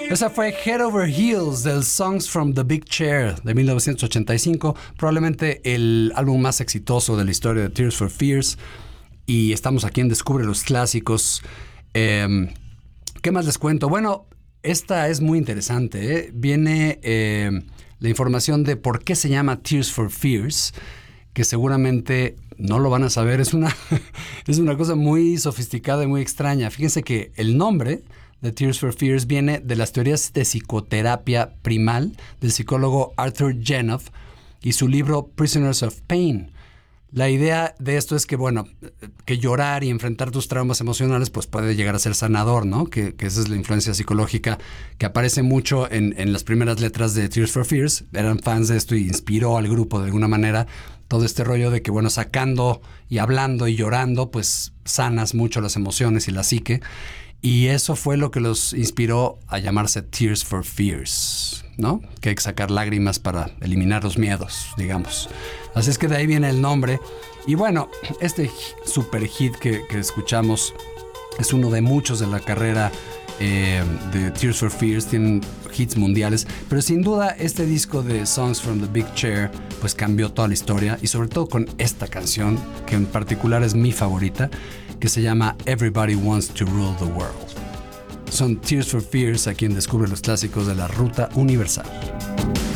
Esa fue Head Over Heels del Songs from the Big Chair de 1985, probablemente el álbum más exitoso de la historia de Tears for Fears. Y estamos aquí en Descubre los Clásicos. ¿Qué más les cuento? Bueno, esta es muy interesante, ¿eh? Viene la información de por qué se llama Tears for Fears, que seguramente no lo van a saber. Es una cosa muy sofisticada y muy extraña. Fíjense que el nombre de Tears for Fears viene de las teorías de psicoterapia primal del psicólogo Arthur Jenoff y su libro Prisoners of Pain. La idea de esto es que, bueno, que llorar y enfrentar tus traumas emocionales pues puede llegar a ser sanador, ¿no? Que esa es la influencia psicológica que aparece mucho en las primeras letras de Tears for Fears. Eran fans de esto y inspiró al grupo de alguna manera todo este rollo de que, bueno, sacando y hablando y llorando, pues sanas mucho las emociones y la psique. Y eso fue lo que los inspiró a llamarse Tears for Fears, ¿no? Que hay que sacar lágrimas para eliminar los miedos, digamos. Así es que de ahí viene el nombre. Y bueno, este super hit que escuchamos es uno de muchos de la carrera de Tears for Fears. Tienen hits mundiales, pero sin duda este disco de Songs from the Big Chair pues cambió toda la historia, y sobre todo con esta canción que en particular es mi favorita, que se llama Everybody Wants to Rule the World. Son Tears for Fears aquí en Descubre los Clásicos de la Ruta Universal.